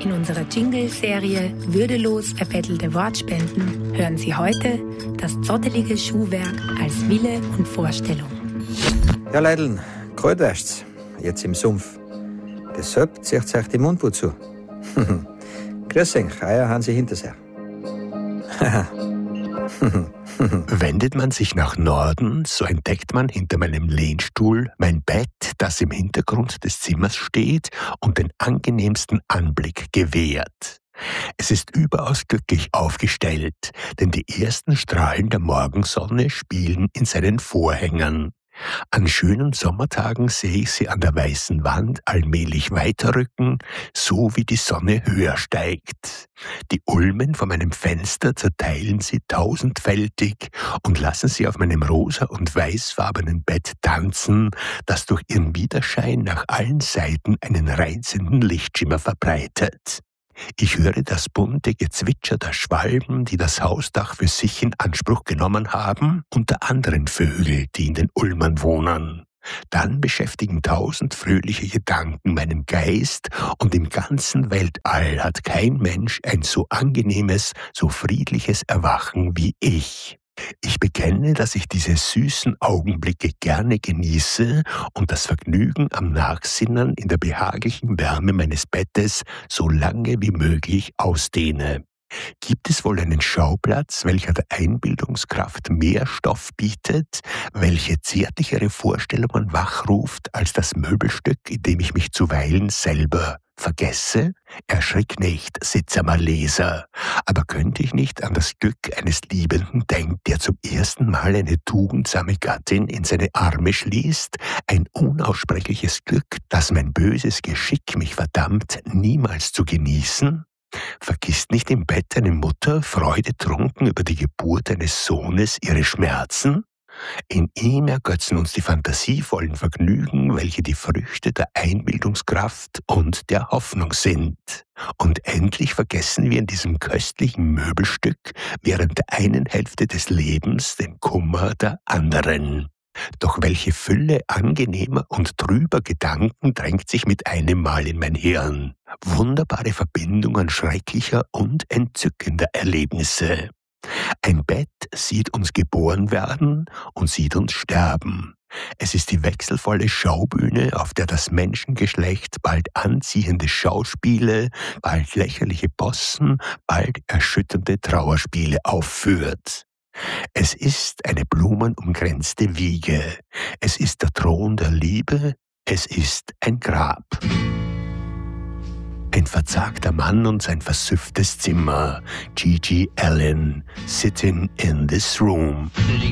In unserer Jingle-Serie Würdelos erbettelte Wortspenden hören Sie heute das zottelige Schuhwerk als Wille und Vorstellung. Ja, Leideln, Kreuzwärts, jetzt im Sumpf. Deshalb zieht euch die Mundwut zu. Grüß euch, Eier haben Sie hinter sich. Wendet man sich nach Norden, so entdeckt man hinter meinem Lehnstuhl mein Bett, das im Hintergrund des Zimmers steht und den angenehmsten Anblick gewährt. Es ist überaus glücklich aufgestellt, denn die ersten Strahlen der Morgensonne spielen in seinen Vorhängen. An schönen Sommertagen sehe ich sie an der weißen Wand allmählich weiterrücken, so wie die Sonne höher steigt. Die Ulmen vor meinem Fenster zerteilen sie tausendfältig und lassen sie auf meinem rosa- und weißfarbenen Bett tanzen, das durch ihren Widerschein nach allen Seiten einen reizenden Lichtschimmer verbreitet. Ich höre das bunte Gezwitscher der Schwalben, die das Hausdach für sich in Anspruch genommen haben, und der anderen Vögel, die in den Ulmern wohnen. Dann beschäftigen 1000 fröhliche Gedanken meinen Geist, und im ganzen Weltall hat kein Mensch ein so angenehmes, so friedliches Erwachen wie ich. Ich bekenne, dass ich diese süßen Augenblicke gerne genieße und das Vergnügen am Nachsinnen in der behaglichen Wärme meines Bettes so lange wie möglich ausdehne. Gibt es wohl einen Schauplatz, welcher der Einbildungskraft mehr Stoff bietet, welche zärtlichere Vorstellungen wachruft als das Möbelstück, in dem ich mich zuweilen selber vergesse? Erschrick nicht, sittsamer Leser, aber könnte ich nicht an das Glück eines Liebenden denken, der zum ersten Mal eine tugendsame Gattin in seine Arme schließt, ein unaussprechliches Glück, das mein böses Geschick mich verdammt, niemals zu genießen? Vergisst nicht im Bett eine Mutter, freudetrunken über die Geburt eines Sohnes, ihre Schmerzen? In ihm ergötzen uns die fantasievollen Vergnügen, welche die Früchte der Einbildungskraft und der Hoffnung sind. Und endlich vergessen wir in diesem köstlichen Möbelstück während der einen Hälfte des Lebens den Kummer der anderen. Doch welche Fülle angenehmer und trüber Gedanken drängt sich mit einem Mal in mein Hirn. Wunderbare Verbindungen schrecklicher und entzückender Erlebnisse. Ein Bett sieht uns geboren werden und sieht uns sterben. Es ist die wechselvolle Schaubühne, auf der das Menschengeschlecht bald anziehende Schauspiele, bald lächerliche Possen, bald erschütternde Trauerspiele aufführt. Es ist eine blumenumkränzte Wiege. Es ist der Thron der Liebe. Es ist ein Grab. Ein verzagter Mann und sein versüfftes Zimmer. G.G. Allen, Sitting in this Room.